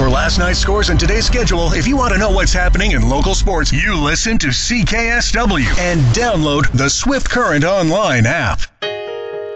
For last night's scores and today's schedule, if you want to know what's happening in local sports, you listen to CKSW and download the Swift Current Online app.